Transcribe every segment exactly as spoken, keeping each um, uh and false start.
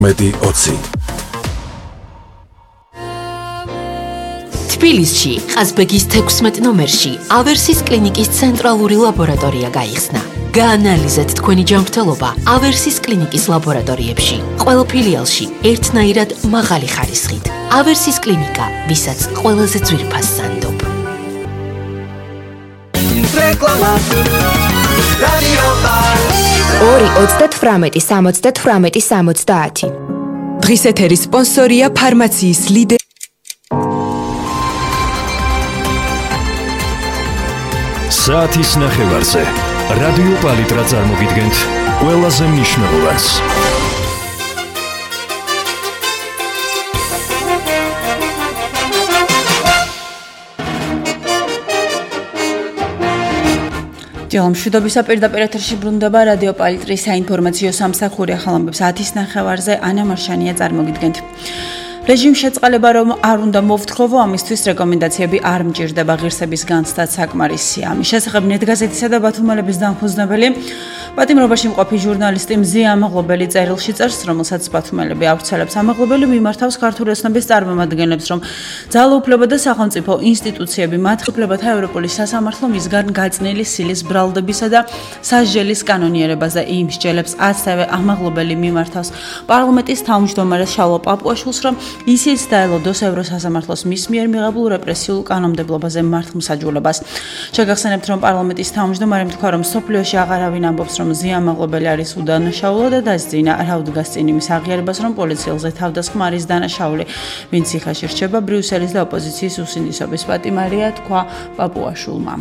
მეტი ოცი. თბილისში, ყაზბეგის თექვსმეტ ნომერში, ავერსის კლინიკის ცენტრალური ლაბორატორია გაიხსნა. გაანალიზეთ თქვენი ჯანმრთელობა ავერსის კლინიკის ლაბორატორიებში. ყველა ფილიალში ერთნაირად მაღალი ხარისხით. ავერსის კლინიკა, ვისაც ყველაზე ძვირფას სანდობ. რეკლამა. რადიო ორი ოცდათვრამეტი სამოცდათვრამეტი სამოცდაათი. დღის ეთერის სპონსორია ფარმაციის ლიდერი. საათის ნახევარზე რადიო პალიტრა წარმოგიდგენთ ყველაზე მნიშვნელოვანს. ჯალამ მშვიდობისა პირდაპირ ეთერში ბრუნდება რადიო პალიტრის საინფორმაციო სამსახური ახალამბებს საათის ნახევარზე ანა მარშანია წარმოგიდგენთ. რეჟიმ შეწყალება რომ არ უნდა მოვთხოვო ამისთვის რეკომენდაციები არ მჭირდება ღირსების განცდაც საკმარისია. ამის შესახებ ნეტგაზეთისა და ბათუმელების დამფუძნებელი პატიმრობაში მყოფი ჟურნალისტი მზია ამაღლობელი წერილში წერს, რომელსაც ბათუმელები ავრცელებს. ამაღლობელი მიმართავს ქართული ოცნების წარმომადგენლებს, რომ ძალაუფლება და სახელმწიფო ინსტიტუციები მათ უფლებათა ევროპული სასამართლო მისგან გაწნილი სილის ბრალდებისა და სასჯელის კანონიერებაზე იმსჯელებს. ასევე ამაღლობელი მიმართავს პარლამენტის თავმჯდომარეს შალვა პაპუაშვილს, რომ ისიც დაელოდოს ევროსასამართლოს მის მიერ მიღებულ რეპრესიულ კანონმდებლობაზე მართლმსაჯულებას. შეგახსენებთ, რომ პარლამენტის თავმჯდომარემ თქვა, რომ სოფლიოში აღარავინ ამბობს, რომ მზია ამაღლობელი არის უდანაშაულო და დასძინა. რა უდგას წინ იმის აღიარებას, რომ პოლიციელზე თავდასხმა არის დანაშაული, ვინც ციხეში რჩება ბრიუსელის და ოპოზიციის უსინდისობის პატიმარია, თქვა პაპუაშვილმა.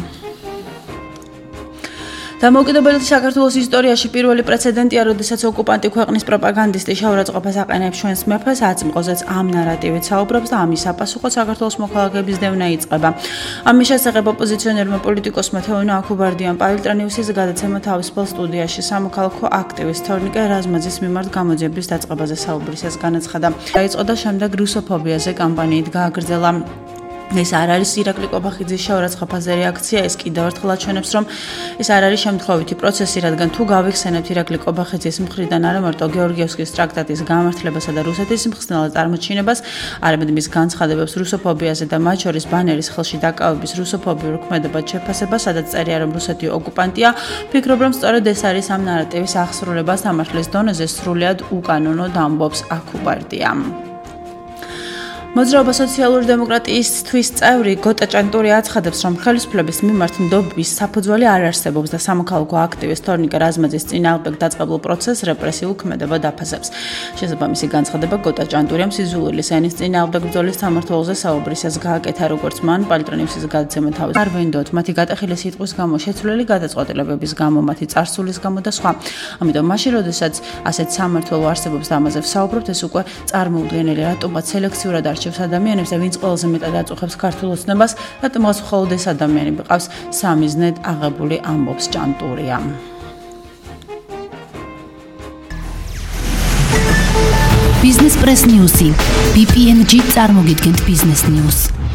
დამოუკიდებელი საქართველოს ისტორიაში პირველი პრეცედენტია, როდესაც ოკუპანტი ქვეყნის პროპაგანდისტი შავრაწყობას აყენებს ჩვენს მეფეს, აწმყოზეც ამ ნარატივით საუბრობს და ამის საპასუხოდ საქართველოს მოქალაქეების დევნა იწყება. ამის შესახებ ოპოზიციონერმა პოლიტიკოსმა თეონა აქუბარდიამ პალიტრანიუსის გადაცემა თავისუფალ სტუდიაში სამოქალაქო აქტივისტ თორნიკე რაზმაძის მიმართ გამოძიების დაწყებაზე საუბრის ეს განაცხადა. დაიწყო და შემდეგ რუსოფობიაზე კამპანიით გააგრძელა. ეს არ არის ირაკლი ყობახიძის შავრაწყობაზე რეაქცია, ეს კიდევ ერთხელ აჩვენებს, რომ ეს არ არის შემთხვევითი პროცესი, რადგან თუ გავიხსენებთ ირაკლი ყობახიძის მხრიდან არა მარტო გეორგიევსკის ტრაქტატის გამართლებასა და რუსეთის მხსნელად წარმოჩინებას, არამედ მის განცხადებებს რუსოფობიაზე და მათ შორის ბანერის ხელში დაკავების რუსოფობიურ ქმედებად შეფასება, სადაც წერია, რომ რუსეთი ოკუპანტია, ფიქრობ, რომ სწორედ ეს არის ამ ნარატივის აღსრულება სამართლის დონეზე სრულიად უკანონოდ ამბობს აქუბარდია. მოძრაობა სოციალური დემოკრატიისთვის წევრი გოტა ჭანტური აცხადებს, რომ ხელისუფლების მიმართ ნდობის საფუძველი არ არსებობს და სამოქალაქო აქტივისტ თორნიკე რაზმაძის წინააღმდეგ დაწყებულ პროცესს რეპრესიულ ქმედებად აფასებს. შესაბამისი განცხადება გოტა ჭანტურიამ სიზულელის ენის წინააღმდეგ ბრძოლის სამმართველოზე საუბრის ეს გააკეთა, როგორც მან პალიტრანიუსის გადაცემა თავის არ ვენდოთ, მათი გატეხილი სიტყვის გამო, შეცვლილი გადაწყვეტილებების გამო, მათი წარსულის გამო და სხვა. ამიტომ მაშინ, როდესაც ასეთ სამმართველო არსებობს და ამაზე ვსაუბრობთ, ეს უკვე წარმოუდგენელი, რატომაც სელექციურად არ ადამიანებს და ვინც ყველაზე მეტად აწუხებს ქართულ ოცნებას, რატომაც მხოლოდ ეს ადამიანები ყავს სამიზნედ აღებული ამბობს ჭანტურია. Business Press News-ი ბი პი εν ჯი წარმოგიდგენთ Business News.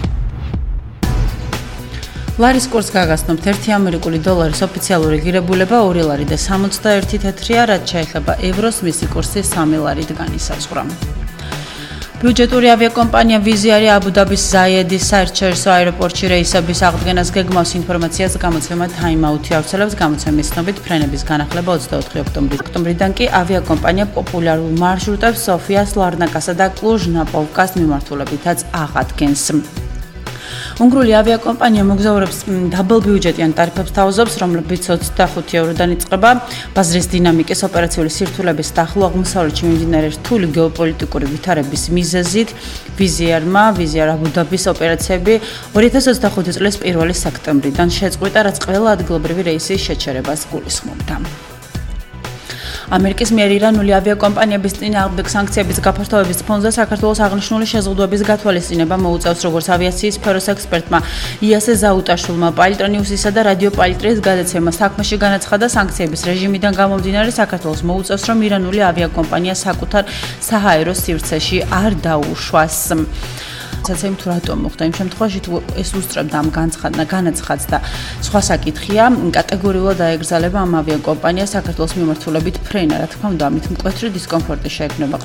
ლარის კურსს გაგაცნობთ ერთი ამერიკული დოლარის ოფიციალური ღირებულება ორი ლარი და სამოცდაერთი თეთრია, რაც შეეხება ევროს მისი კურსი სამი ლარით განისაზღვრა. ბიუჯეტური ავიაკომპანია ვიზიარი აბუ-დაბის ზაიედის საერთაშორისო აეროპორტში რეისების აღდგენას გეგმავს ინფორმაციას გამოცემა Time Out-ი ავრცელებს. გამოცემის ცნობით, ფრენების განახლება ოცდაოთხი ოქტომბრის. ოქტომბრიდან კი ავიაკომპანია პოპულარულ მარშრუტებს სოფიას, ლარნაკასა და კლუჟ-ნაპოვკას მიმართულებითაც აღადგენს. უნგრული ავიაკომპანია მოგზაურებს დაბალბიუჯეტიან ტარიფებს თავაზობს, რომლებიც ოცდახუთი ევროდან იწყება. ბაზრის დინამიკის ოპერაციული სირთულების და ახლო აღმოსავლეთში მიმდინარე რთული გეოპოლიტიკური ვითარების მიზეზით ვიზიარმა ვიზიარ აბუ-დაბის ოპერაციები ორი ათას ოცდახუთი წლის პირველი სექტემბრიდან შეწყვიტა, რაც ყველა ადგილობრივი რეისის შეჩერებას გულისხმობდა. ამერიკის მიერ ირანული ავიაკომპანიების წინააღმდეგ სანქციების გაფართოების ფონზე საქართველოს აღნიშნული შეზღუდვების გათვალისწინება მოუწევს, როგორც ავიაციის სფეროს ექსპერტმა იასე ზაუტაშვილმა პალიტრანიუსისა და რადიო პალიტრის გადაცემა საქმეში განაცხადა, სანქციების რეჟიმიდან გამომდინარე საქართველოს მოუწევს, რომ ირანული ავიაკომპანია საკუთარ საჰაერო სივრცეში არ დაუშვას. საცემ თუ რატომ მოხდა იმ შემთხვევაში თუ ეს უსწრებდა ამ განაცხადს და სხვა საკითხია, კატეგორიულად დაეგრძალება ამ ავიაკომპანიას საქართველოს მიმართულებით ფრენა, რა თქმა უნდა, ამით მკვეთრი დისკომფორტი შეექმნება